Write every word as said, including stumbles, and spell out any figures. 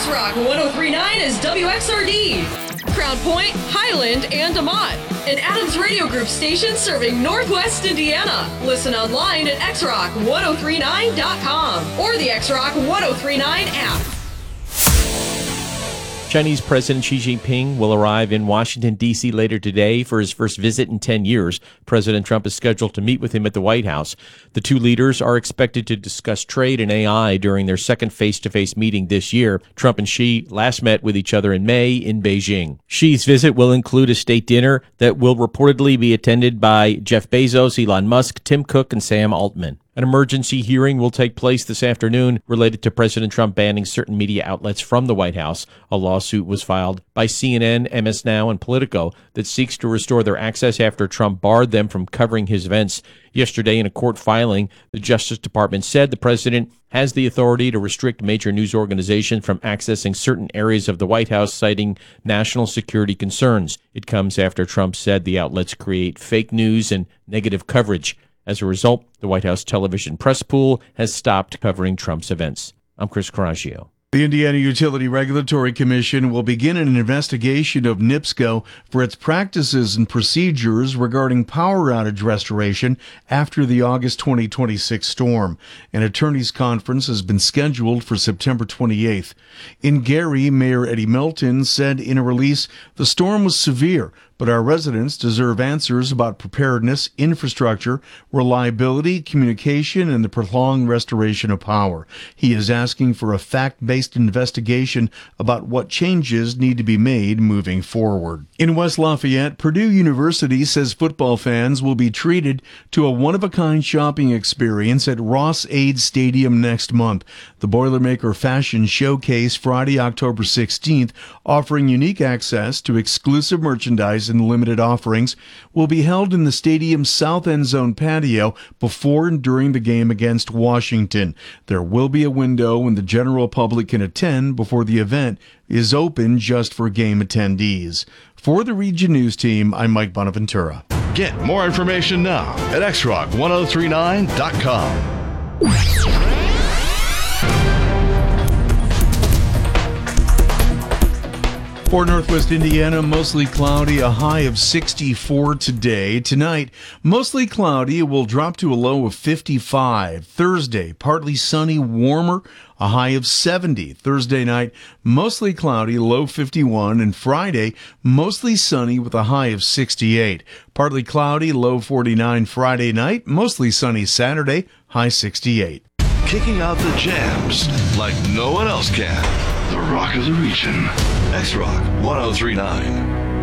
X-Rock one oh three point nine is W X R D, Crown Point, Highland, and DeMont. An Adams Radio Group station serving Northwest Indiana. Listen online at x rock ten thirty-nine dot com or the X-Rock ten thirty-nine app. Chinese President Xi Jinping will arrive in Washington, D C later today for his first visit in ten years. President Trump is scheduled to meet with him at the White House. The two leaders are expected to discuss trade and A I during their second face-to-face meeting this year. Trump and Xi last met with each other in May in Beijing. Xi's visit will include a state dinner that will reportedly be attended by Jeff Bezos, Elon Musk, Tim Cook, and Sam Altman. An emergency hearing will take place this afternoon related to President Trump banning certain media outlets from the White House. A lawsuit was filed by C N N, M S Now, and Politico that seeks to restore their access after Trump barred them from covering his events. Yesterday, in a court filing, the Justice Department said the president has the authority to restrict major news organizations from accessing certain areas of the White House, citing national security concerns. It comes after Trump said the outlets create fake news and negative coverage. As a result, the White House television press pool has stopped covering Trump's events. I'm Chris Coraggio. The Indiana Utility Regulatory Commission will begin an investigation of NIPSCO for its practices and procedures regarding power outage restoration after the August twenty twenty-six storm. An attorneys conference has been scheduled for September twenty-eighth. In Gary, Mayor Eddie Melton said in a release, "The storm was severe, but our residents deserve answers about preparedness, infrastructure, reliability, communication, and the prolonged restoration of power." He is asking for a fact-based investigation about what changes need to be made moving forward. In West Lafayette, Purdue University says football fans will be treated to a one-of-a-kind shopping experience at Ross-Ade Stadium next month. The Boilermaker Fashion Showcase Friday, October sixteenth, offering unique access to exclusive merchandise and limited offerings, will be held in the stadium's south end zone patio before and during the game against Washington. There will be a window when the general public can attend before the event is open just for game attendees. For the Region News Team, I'm Mike Bonaventura. Get more information now at x rock ten thirty-nine dot com. For Northwest Indiana, mostly cloudy, a high of sixty-four today. Tonight, mostly cloudy, will drop to a low of fifty-five. Thursday, partly sunny, warmer, a high of seventy. Thursday night, mostly cloudy, low fifty-one. And Friday, mostly sunny with a high of sixty-eight. Partly cloudy, low forty-nine Friday night, mostly sunny Saturday, high sixty-eight. Kicking out the jams like no one else can. The Rock of the Region. X-Rock ten thirty-nine.